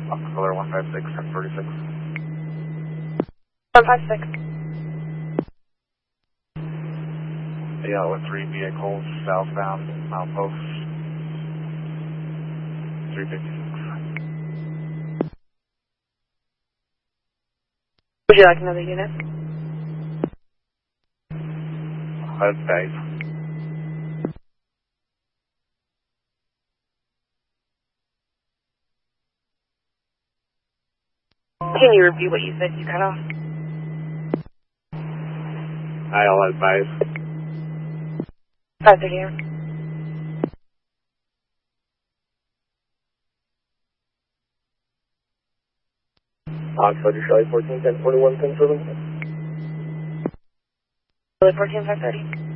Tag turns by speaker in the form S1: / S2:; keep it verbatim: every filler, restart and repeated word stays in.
S1: Color one five six, ten forty-six.
S2: one five six.
S1: Yeah, with three vehicles southbound, outpost. three fifty-six.
S2: Would you like another unit?
S1: That's Dave.
S2: Can you repeat what you said? You cut off.
S1: I L S five.
S2: Five here.
S1: Oxford, Charlie fourteen, ten forty-one, ten seven.
S2: fourteen, five thirty.